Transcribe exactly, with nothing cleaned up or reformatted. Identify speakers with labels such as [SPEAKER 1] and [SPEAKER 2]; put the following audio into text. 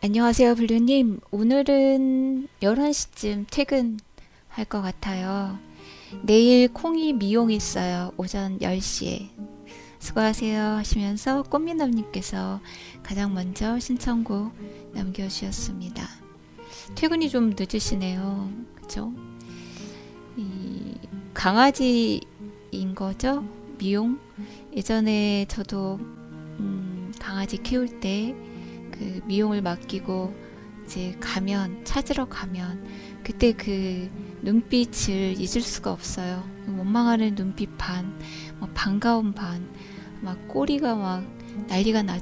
[SPEAKER 1] 안녕하세요, 블루님. 오늘은 열한 시쯤 퇴근할 것 같아요. 내일 콩이 미용 있어요. 오전 열 시에. 수고하세요 하시면서 꽃미남님께서 가장 먼저 신청곡 남겨주셨습니다. 퇴근이 좀 늦으시네요. 그쵸? 이 강아지인 거죠? 미용? 예전에 저도 음, 강아지 키울 때 그 미용을 맡기고 이제 가면 찾으러 가면 그때 그 눈빛을 잊을 수가 없어요. 원망하는 눈빛 반, 뭐 반가운 반, 막 꼬리가 막 난리가 나.